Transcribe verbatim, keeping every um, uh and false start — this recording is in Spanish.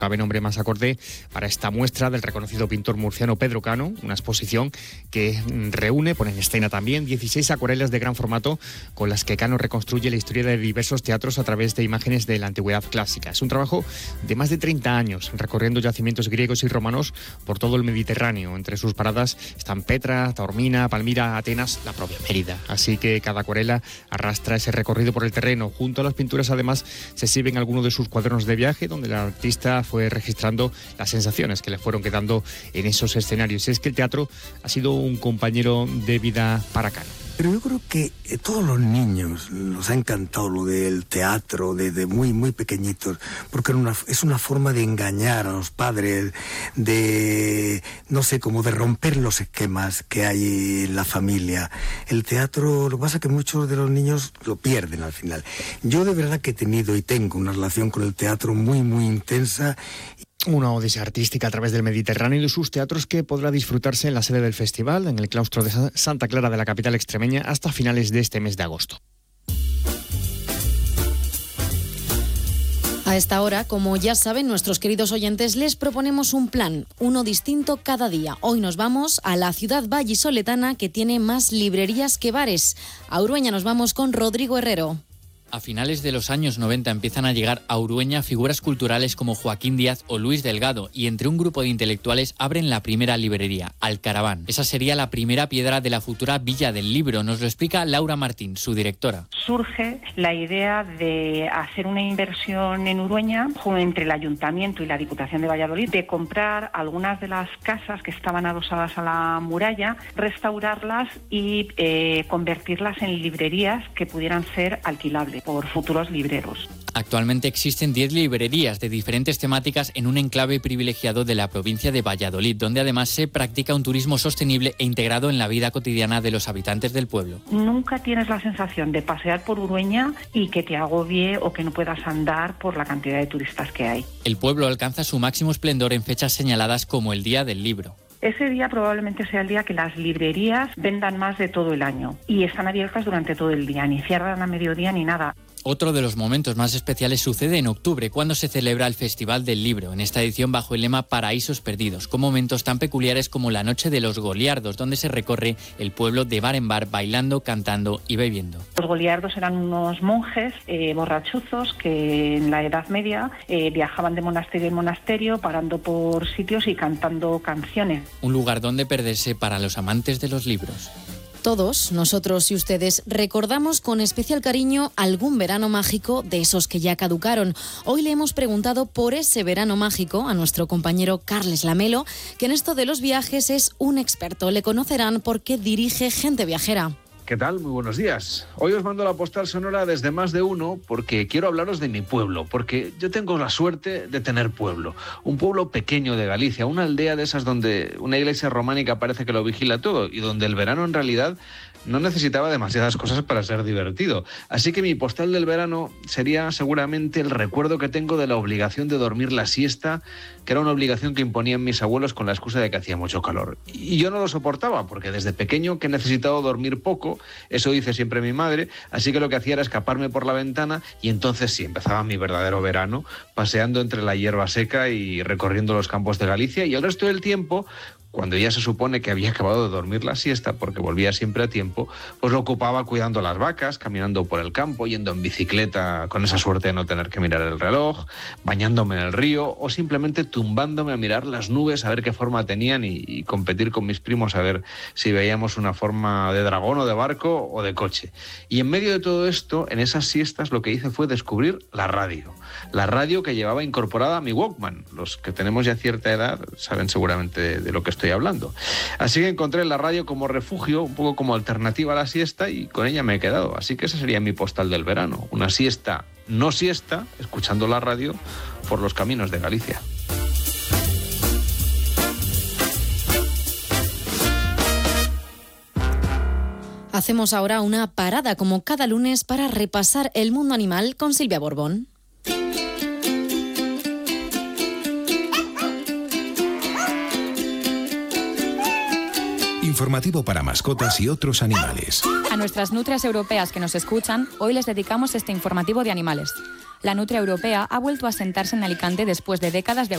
Cabe nombre más acorde para esta muestra del reconocido pintor murciano Pedro Cano, una exposición que reúne, pone en escena también, dieciséis acuarelas de gran formato con las que Cano reconstruye la historia de diversos teatros a través de imágenes de la antigüedad clásica. Es un trabajo de más de treinta años, recorriendo yacimientos griegos y romanos por todo el Mediterráneo. Entre sus paradas están Petra, Taormina, Palmira, Atenas, la propia Mérida. Así que cada acuarela arrastra ese recorrido por el terreno. Junto a las pinturas, además, se exhiben algunos de sus cuadernos de viaje, donde el artista fue registrando las sensaciones que le fueron quedando en esos escenarios. Es que el teatro ha sido un compañero de vida para Cano. Pero yo creo que eh, todos los niños nos ha encantado lo del teatro desde muy, muy pequeñitos, porque una, es una forma de engañar a los padres, de, no sé, como de romper los esquemas que hay en la familia. El teatro, lo que pasa es que muchos de los niños lo pierden al final. Yo de verdad que he tenido y tengo una relación con el teatro muy, muy intensa. Una odisea artística a través del Mediterráneo y de sus teatros que podrá disfrutarse en la sede del festival, en el claustro de Santa Clara de la capital extremeña, hasta finales de este mes de agosto. A esta hora, como ya saben nuestros queridos oyentes, les proponemos un plan, uno distinto cada día. Hoy nos vamos a la ciudad vallisoletana, que tiene más librerías que bares. A Urueña nos vamos con Rodrigo Herrero. A finales de los años noventa empiezan a llegar a Urueña figuras culturales como Joaquín Díaz o Luis Delgado, y entre un grupo de intelectuales abren la primera librería, Alcaraván. Esa sería la primera piedra de la futura Villa del Libro, nos lo explica Laura Martín, su directora. Surge la idea de hacer una inversión en Urueña entre el Ayuntamiento y la Diputación de Valladolid, de comprar algunas de las casas que estaban adosadas a la muralla, restaurarlas y eh, convertirlas en librerías que pudieran ser alquilables por futuros libreros. Actualmente existen diez librerías de diferentes temáticas en un enclave privilegiado de la provincia de Valladolid, donde además se practica un turismo sostenible e integrado en la vida cotidiana de los habitantes del pueblo. Nunca tienes la sensación de pasear por Urueña y que te agobie o que no puedas andar por la cantidad de turistas que hay. El pueblo alcanza su máximo esplendor en fechas señaladas como el Día del Libro. Ese día probablemente sea el día que las librerías vendan más de todo el año y están abiertas durante todo el día, ni cierran a mediodía ni nada. Otro de los momentos más especiales sucede en octubre, cuando se celebra el Festival del Libro, en esta edición bajo el lema Paraísos Perdidos, con momentos tan peculiares como la Noche de los Goliardos, donde se recorre el pueblo de bar en bar, bailando, cantando y bebiendo. Los goliardos eran unos monjes eh, borrachuzos que en la Edad Media eh, viajaban de monasterio en monasterio, parando por sitios y cantando canciones. Un lugar donde perderse para los amantes de los libros. Todos, nosotros y ustedes, recordamos con especial cariño algún verano mágico de esos que ya caducaron. Hoy le hemos preguntado por ese verano mágico a nuestro compañero Carles Lamelo, que en esto de los viajes es un experto. Le conocerán porque dirige Gente Viajera. ¿Qué tal? Muy buenos días. Hoy os mando la postal sonora desde Más de Uno porque quiero hablaros de mi pueblo, porque yo tengo la suerte de tener pueblo. Un pueblo pequeño de Galicia, una aldea de esas donde una iglesia románica parece que lo vigila todo y donde el verano en realidad no necesitaba demasiadas cosas para ser divertido. Así que mi postal del verano sería seguramente el recuerdo que tengo de la obligación de dormir la siesta, que era una obligación que imponían mis abuelos con la excusa de que hacía mucho calor. Y yo no lo soportaba, porque desde pequeño que he necesitado dormir poco, eso dice siempre mi madre, así que lo que hacía era escaparme por la ventana y entonces sí, empezaba mi verdadero verano, paseando entre la hierba seca y recorriendo los campos de Galicia, y el resto del tiempo, cuando ya se supone que había acabado de dormir la siesta, porque volvía siempre a tiempo, pues lo ocupaba cuidando las vacas, caminando por el campo, yendo en bicicleta con esa suerte de no tener que mirar el reloj, bañándome en el río o simplemente tumbándome a mirar las nubes a ver qué forma tenían y, y competir con mis primos a ver si veíamos una forma de dragón o de barco o de coche. Y en medio de todo esto, en esas siestas lo que hice fue descubrir la radio. La radio que llevaba incorporada a mi Walkman. Los que tenemos ya cierta edad saben seguramente de, de lo que estoy hablando. Así que encontré la radio como refugio, un poco como alternativa a la siesta, y con ella me he quedado. Así que esa sería mi postal del verano. Una siesta, no siesta, escuchando la radio por los caminos de Galicia. Hacemos ahora una parada como cada lunes para repasar el mundo animal con Silvia Borbón. Informativo para mascotas y otros animales. A nuestras nutrias europeas que nos escuchan, hoy les dedicamos este informativo de animales. La nutria europea ha vuelto a sentarse en Alicante después de décadas de